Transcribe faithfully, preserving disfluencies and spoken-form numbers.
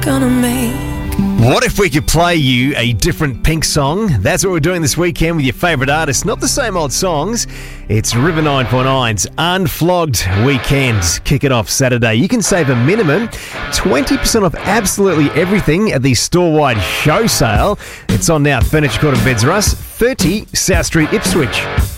gonna make. What if we could play you a different Pink song? That's what we're doing this weekend with your favourite artists. Not the same old songs. It's River nine four nine's Unflogged Weekend. Kick it off Saturday. You can save a minimum twenty percent off absolutely everything at the store-wide show sale. It's on now at Furniture Court of Beds R Us, thirty South Street, Ipswich.